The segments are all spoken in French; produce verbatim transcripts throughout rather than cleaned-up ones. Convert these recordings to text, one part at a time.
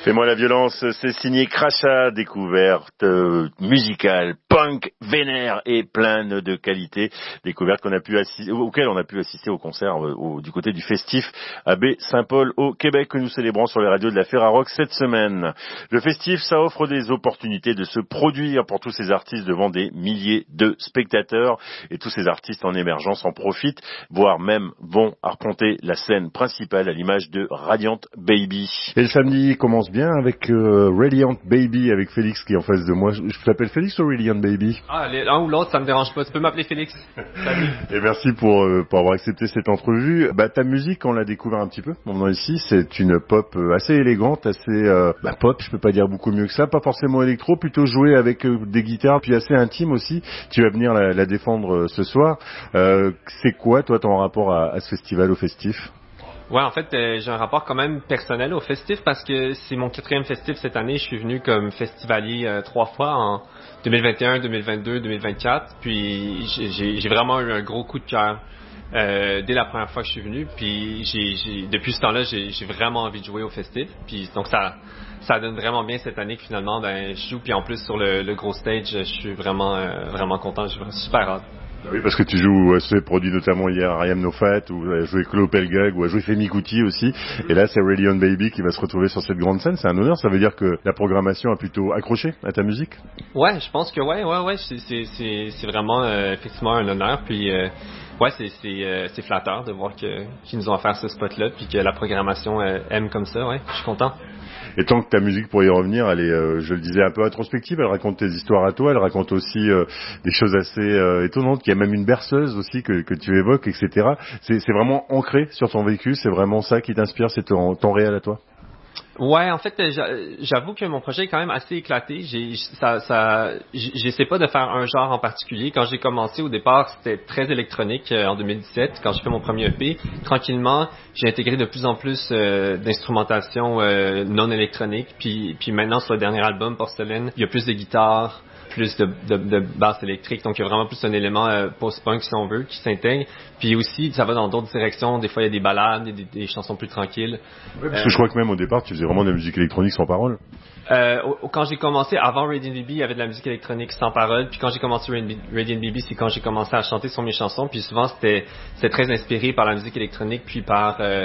Fais-moi la violence, c'est signé Crachat, découverte euh, musicale, punk, vénère et pleine de qualité. Découverte qu'on a pu assister, auquel on a pu assister au concert euh, au, du côté du festif à Baie-Saint-Paul au Québec que nous célébrons sur les radios de la Ferrarock cette semaine. Le festif, ça offre des opportunités de se produire pour tous ces artistes devant des milliers de spectateurs et tous ces artistes en émergence en profitent, voire même vont arpenter la scène principale à l'image de Radiant Baby. Et le samedi commence bien avec euh, Radiant Baby avec Félix qui est en face de moi. Je, je t'appelle Félix ou Radiant Baby? Ah, l'un ou l'autre, ça me dérange pas. Tu peux m'appeler Félix. Salut. Et merci pour euh, pour avoir accepté cette entrevue. Bah ta musique, on l'a découvert un petit peu. Maintenant ici, c'est une pop euh, assez élégante, assez euh, bah, pop. Je peux pas dire beaucoup mieux que ça. Pas forcément électro, plutôt joué avec euh, des guitares, puis assez intime aussi. Tu vas venir la, la défendre euh, ce soir. Euh, c'est quoi toi ton rapport à, à ce festival, au festif? Ouais, en fait, euh, j'ai un rapport quand même personnel au festif parce que c'est mon quatrième festif cette année. Je suis venu comme festivalier euh, trois fois en deux mille vingt et un, deux mille vingt-deux, deux mille vingt-quatre. Puis j'ai, j'ai vraiment eu un gros coup de cœur euh, dès la première fois que je suis venu. Puis j'ai, j'ai, depuis ce temps-là, j'ai, j'ai vraiment envie de jouer au festif. Puis donc ça, ça donne vraiment bien cette année que finalement, ben, je joue. Puis en plus sur le, le gros stage, je suis vraiment, euh, vraiment content. J'ai super hâte. Oui, parce que tu joues, euh, c'est produit notamment hier à Ariam Nofat, ou à jouer Claude Pelgag, ou à jouer Femi Kuti aussi. Et là, c'est Radiant Baby qui va se retrouver sur cette grande scène. C'est un honneur. Ça veut dire que la programmation a plutôt accroché à ta musique? Ouais, je pense que ouais, ouais, ouais. C'est, c'est, c'est, c'est vraiment euh, effectivement un honneur. Puis euh, ouais, c'est, c'est, euh, c'est flatteur de voir que qu'ils nous ont offert ce spot-là, puis que la programmation euh, aime comme ça. Ouais, je suis content. Et tant que ta musique, pour y revenir, elle est, euh, je le disais, un peu introspective. Elle raconte tes histoires à toi. Elle raconte aussi euh, des choses assez euh, étonnantes. Il y a même une berceuse aussi que, que tu évoques, et cetera. C'est, c'est vraiment ancré sur ton vécu. C'est vraiment ça qui t'inspire. C'est ton, ton réel à toi. Ouais, en fait, j'avoue que mon projet est quand même assez éclaté. J'ai, ça, ça, j'essaie pas de faire un genre en particulier. Quand j'ai commencé au départ, c'était très électronique euh, en deux mille dix-sept, quand j'ai fait mon premier E P. Tranquillement, j'ai intégré de plus en plus euh, d'instrumentation euh, non électronique. Puis, puis maintenant, sur le dernier album, Porcelaine, il y a plus de guitares, plus de, de, de basse électrique, donc il y a vraiment plus un élément euh, post-punk si on veut qui s'intègre. Puis aussi ça va dans d'autres directions, des fois il y a des ballades, des, des chansons plus tranquilles. Ouais, parce euh, que je crois que même au départ tu faisais vraiment de la musique électronique sans parole. Euh, quand j'ai commencé, avant Radiant Baby, il y avait de la musique électronique sans parole. Puis quand j'ai commencé Radiant Baby, c'est quand j'ai commencé à chanter sur mes chansons. Puis souvent, c'était, c'était très inspiré par la musique électronique, puis par euh,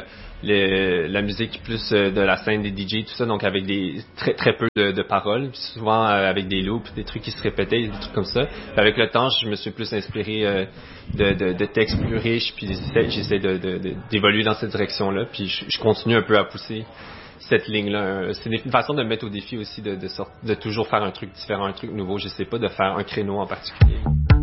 le, la musique plus euh, de la scène des D J, tout ça. Donc avec des très très peu de, de paroles, puis souvent euh, avec des loops, des trucs qui se répétaient, des trucs comme ça. Puis avec le temps, je me suis plus inspiré euh, de, de, de textes plus riches, puis j'essaie, j'essaie de, de, de, d'évoluer dans cette direction-là. Puis je, je continue un peu à pousser cette ligne-là. C'est une façon de me mettre au défi aussi de, de, sort, de toujours faire un truc différent, un truc nouveau. Je sais pas de faire un créneau en particulier.